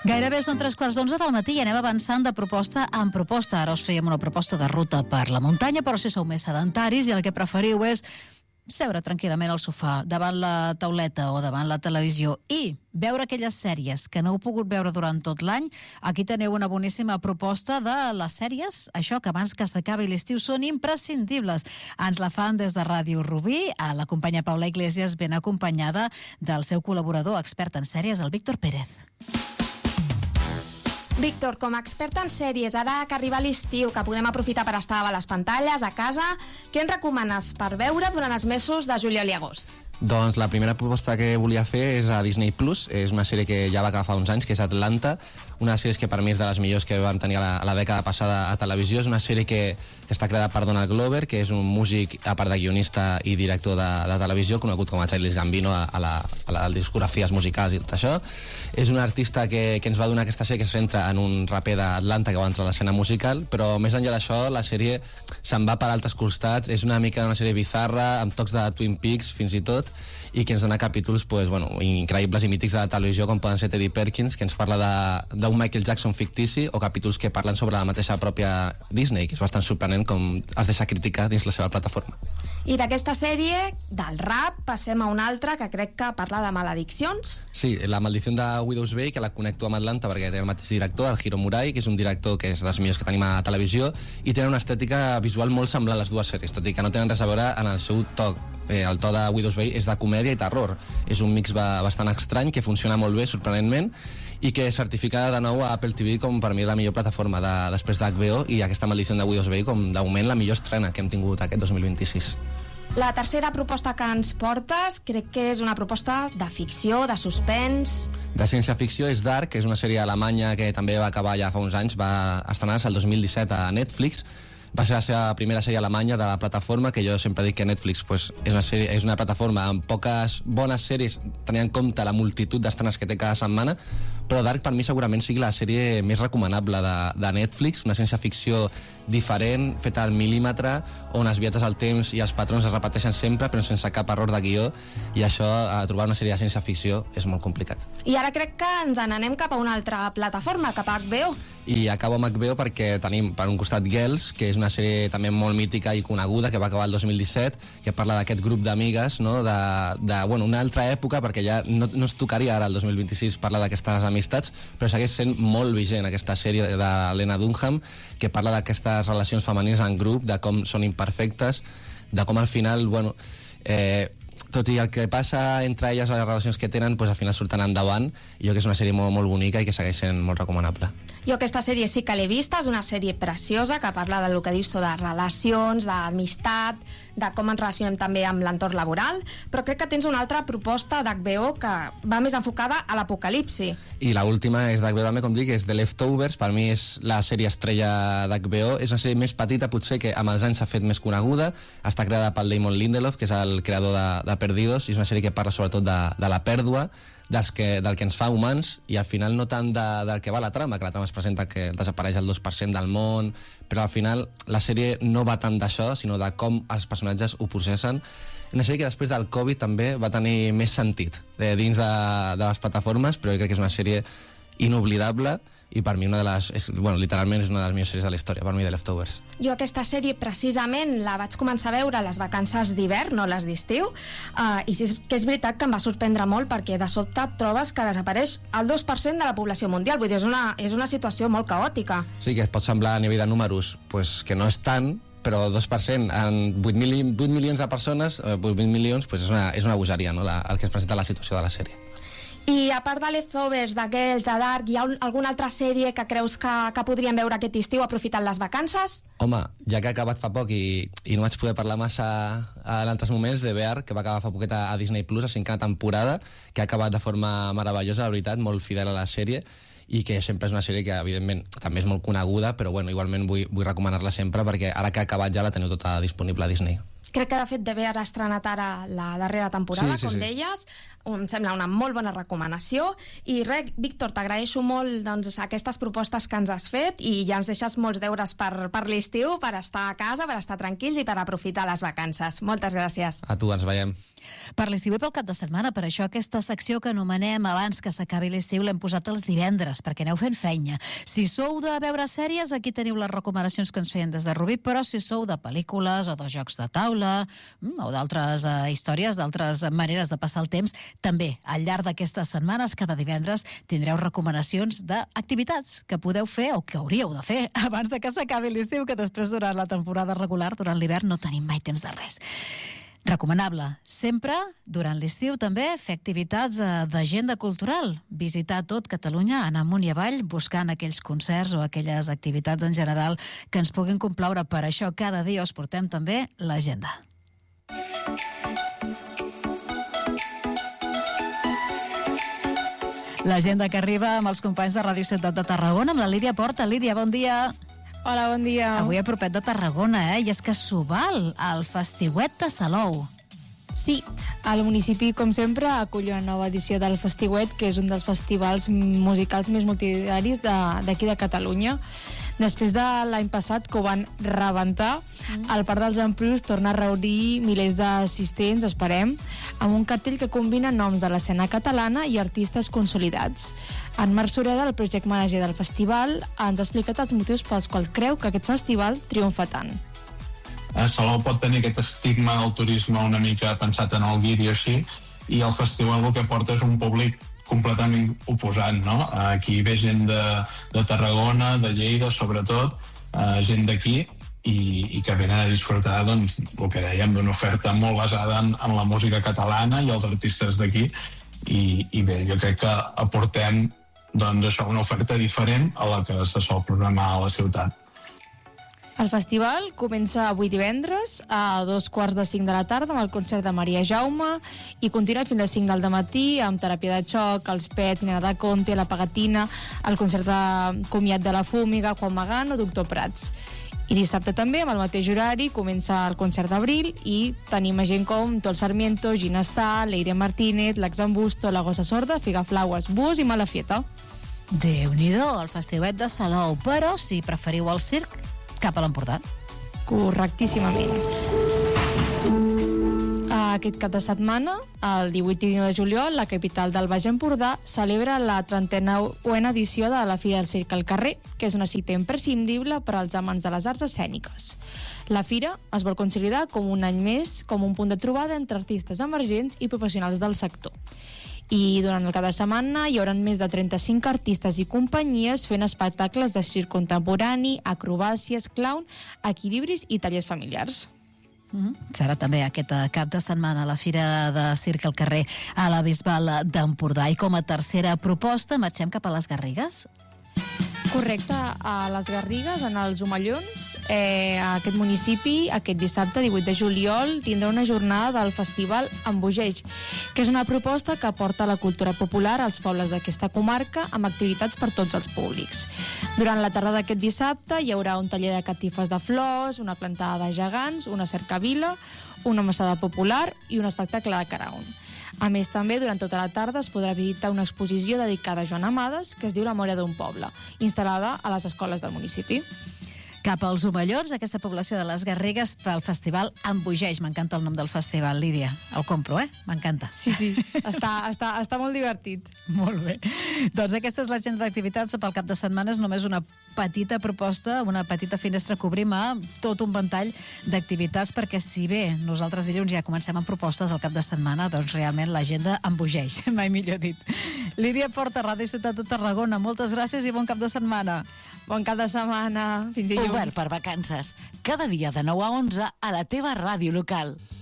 Gairebé són 3:15 del matí i anem avançant de proposta en proposta. Ara us fèiem una proposta de ruta per la muntanya, però si sou més sedentaris i el que preferiu és seure tranquil·lament al sofà, davant la tauleta o davant la televisió i veure aquelles sèries que no heu pogut veure durant tot l'any, aquí teniu una boníssima proposta de les sèries, això que abans que s'acabi l'estiu són imprescindibles. Ens la fan des de Ràdio Rubí, a la companya Paula Iglesias, ben acompanyada del seu col·laborador expert en sèries, el Víctor Pérez. Víctor, com a expert en sèries, ara que arriba l'estiu, que podem aprofitar per estar a les pantalles, a casa, què ens recomanes per veure durant els mesos de juliol i agost? Doncs la primera proposta que volia fer és a Disney Plus. És una sèrie que ja va acabar fa uns anys, que és Atlanta, una sèrie que per mi és de les millors que vam tenir a la dècada passada a televisió. És una sèrie que està creada per Donald Glover, que és un músic, a part de guionista i director de televisió, conegut com a Childish Gambino a les discografies musicals i tot això. És un artista que ens va donar aquesta sèrie, que se centra en un raper d'Atlanta que va entrar a l'escena musical, però més enllà d'això la sèrie se'n va per altres costats. És una mica una sèrie bizarra, amb tocs de Twin Peaks fins i tot, i que ens dona capítols increïbles i mítics de la televisió, com poden ser Teddy Perkins, que ens parla d'un Michael Jackson fictici, o capítols que parlen sobre la mateixa pròpia Disney, que és bastant sorprenent com es deixa criticar dins la seva plataforma. I d'aquesta sèrie, del rap, passem a una altra que crec que parla de malediccions. Sí, La maldició de Widow's Bay, que la connecto amb Atlanta perquè té el mateix director, el Hiro Murai, que és un director que és dels millors que tenim a televisió, i tenen una estètica visual molt semblant a les dues sèries, tot i que no tenen res a veure en el seu toc. El to de Widow's Bay és de comèdia i terror. És un mix bastant estrany que funciona molt bé, sorprenentment, i que certifica de nou a Apple TV com per mi la millor plataforma després d'HBO, i aquesta maldició de Widow's Bay com de moment la millor estrena que hem tingut aquest 2026. La tercera proposta que ens portes crec que és una proposta de ficció, de suspens. De ciència-ficció és Dark, que és una sèrie alemanya que també va acabar ja fa uns anys, va estrenar-se el 2017 a Netflix. Va ser la seva primera sèrie alemanya de la plataforma, que jo sempre dic que Netflix és una plataforma amb poques bones sèries, tenint en compte la multitud d'estrenes que té cada setmana, però Dark per mi segurament sigui la sèrie més recomanable de Netflix, una ciència-ficció diferent, feta al mil·límetre, on els viatges al temps i els patrons es repeteixen sempre, però sense cap error de guió, i això, a trobar una sèrie de ciència-ficció, és molt complicat. I ara crec que ens n'anem cap a una altra plataforma, cap a HBO. I acabo amb HBO perquè tenim per un costat Girls, que és una sèrie també molt mítica i coneguda, que va acabar el 2017, que parla d'aquest grup d'amigues, no? Una altra època, perquè ja no es tocaria ara el 2026 parlar d'aquestes amistats, però segueix sent molt vigent aquesta sèrie de Lena Dunham, que parla d'aquestes relacions femenines en grup, de com són imperfectes, de com al final, tot i el que passa entre elles, les relacions que tenen, al final surten endavant, i jo que és una sèrie molt, molt bonica i que segueix sent molt recomanable. Jo aquesta sèrie sí que l'he vista, és una sèrie preciosa que parla del que dius tu, de relacions, d'amistat, de com ens relacionem també amb l'entorn laboral, però crec que tens una altra proposta d'HBO que va més enfocada a l'apocalipsi. I l'última és d'HBO també, com dic, és The Leftovers. Per mi és la sèrie estrella d'HBO, és una sèrie més petita potser, que amb els anys s'ha fet més coneguda, està creada pel Damon Lindelof, que és el creador de Perdidos, i és una sèrie que parla sobretot de la pèrdua, del que ens fa humans, i al final no tant del que va la trama, que la trama es presenta que desapareix el 2% del món, però al final la sèrie no va tant d'això, sinó de com els personatges ho processen. Una sèrie que després del Covid també va tenir més sentit dins de les plataformes, però jo crec que és una sèrie inoblidable, i per mi literalment és una de les millors sèries de la història, per mi, The Leftovers. Jo aquesta sèrie precisament la vaig començar a veure a les vacances d'hivern, no les d'estiu, i sí que és veritat que em va sorprendre molt, perquè de sobte trobes que desapareix el 2% de la població mundial, vull dir, és una situació molt caòtica. Sí, que et pot semblar a nivell de números que no és tant, però 2% en 8 milions de persones, 8 milions, és una bogeria, no? El que es presenta la situació de la sèrie. I a part de Leftovers, de Girls, de Dark, hi ha alguna altra sèrie que creus que podríem veure aquest estiu aprofitant les vacances? Home, ja que ha acabat fa poc i no vaig poder parlar massa en altres moments, de Bear, que va acabar fa poquet a Disney Plus, a 5a temporada, que ha acabat de forma meravellosa, la veritat, molt fidel a la sèrie, i que sempre és una sèrie que evidentment també és molt coneguda, però igualment vull recomanar-la sempre, perquè ara que ha acabat ja la teniu tota disponible a Disney. Crec que de fet d'haver estrenat ara la darrera temporada, com deies, em sembla una molt bona recomanació, i res, Víctor, t'agraeixo molt aquestes propostes que ens has fet, i ja ens deixes molts deures per l'estiu, per estar a casa, per estar tranquils i per aprofitar les vacances. Moltes gràcies. A tu, ens veiem. Per l'estiu i pel cap de setmana, per això aquesta secció que anomenem abans que s'acabi l'estiu l'hem posat els divendres, perquè aneu fent feina. Si sou de veure sèries, aquí teniu les recomanacions que ens feien des de Rubí, però si sou de pel·lícules o de jocs de taula o d'altres històries, d'altres maneres de passar el temps, també al llarg d'aquestes setmanes, cada divendres, tindreu recomanacions d'activitats que podeu fer o que hauríeu de fer abans de que s'acabi l'estiu, que després durant la temporada regular, durant l'hivern, no tenim mai temps de res. Recomanable. Sempre, durant l'estiu també, fer activitats d'agenda cultural. Visitar tot Catalunya, anar amunt i avall, buscant aquells concerts o aquelles activitats en general que ens puguin complaure. Per això cada dia us portem també l'agenda. L'agenda que arriba amb els companys de Ràdio Ciutat de Tarragona, amb la Lídia Porta. Lídia, bon dia. Hola, bon dia. Avui a propet de Tarragona, i és que s'ho val, el Festiuet de Salou. Sí, el municipi, com sempre, acull una nova edició del Festiuet, que és un dels festivals musicals més multitudinaris d'aquí de Catalunya. Després de l'any passat, que ho van rebentar, el Parc dels Emprius torna a reunir milers d'assistents, esperem, amb un cartell que combina noms de l'escena catalana i artistes consolidats. En Marc Sureda, el project manager del festival, ens ha explicat els motius pels quals creu que aquest festival triomfa tant. Salou pot tenir aquest estigma del turisme una mica pensat en el guiri o així, i el festival el que porta és un públic completament oposat, no? Aquí ve gent de Tarragona, de Lleida, sobretot, gent d'aquí, i que venen a disfrutar, doncs, el que dèiem, d'una oferta molt basada en la música catalana i els artistes d'aquí, i bé, jo crec que aportem doncs això, una oferta diferent a la que se sol programar a la ciutat. El festival comença avui divendres a 2:45 de la tarda amb el concert de Maria Jaume i continua fins a 5 del matí amb teràpia de xoc, els Pets, Nena de Conte, La Pagatina, el concert de comiat de la Fúmiga, Juan Magán o Doctor Prats. I dissabte també, amb el mateix horari, comença el concert d'Abril i tenim a gent com Tol Sarmiento, Ginestà, Leire Martínez, L'Exambusto, La Gossa Sorda, Figaflaues, Búhos i Malafieta. Déu-n'hi-do, el Festiuet de Salou. Però, si preferiu el circ, cap a l'Empordà. Correctíssimament. Aquest cap de setmana, el 18 i 19 de juliol, la capital del Baix Empordà celebra la 39a edició de la Fira del Circ al Carrer, que és una cita imprescindible per als amants de les arts escèniques. La fira es vol consolidar com un any més com un punt de trobada entre artistes emergents i professionals del sector. I durant el cap de setmana hi haurà més de 35 artistes i companyies fent espectacles de circ contemporani, acrobàcies, clown, equilibris i tallers familiars. Serà també aquest cap de setmana a la Fira de Circ al Carrer a la Bisbal d'Empordà. I com a tercera proposta, marxem cap a les Garrigues. Correcte, a les Garrigues, en els Omellons, aquest municipi, aquest dissabte, 18 de juliol, tindrà una jornada del Festival Embogeix, que és una proposta que aporta la cultura popular als pobles d'aquesta comarca amb activitats per tots els públics. Durant la tarda d'aquest dissabte hi haurà un taller de catifes de flors, una plantada de gegants, una cercavila, una massada popular i un espectacle de caraun. A més, també, durant tota la tarda es podrà visitar una exposició dedicada a Joan Amades, que es diu La Memòria d'un poble, instal·lada a les escoles del municipi. Cap als Omellons, aquesta població de les Garrigues, pel festival Embogeix. M'encanta el nom del festival, Lídia. El compro, M'encanta. Sí, està molt divertit. Molt bé. Doncs aquesta és l'agenda d'activitats pel cap de setmana. És només una petita proposta, una petita finestra que obrim a tot un ventall d'activitats, perquè si bé nosaltres dilluns ja comencem amb propostes al cap de setmana, doncs realment l'agenda embogeix, mai millor dit. Lídia Porta, Ràdio Ciutat de Tarragona, moltes gràcies i bon cap de setmana. Bon cap de setmana. Fins dilluns. Obert per vacances. Cada dia de 9 a 11 a la teva ràdio local.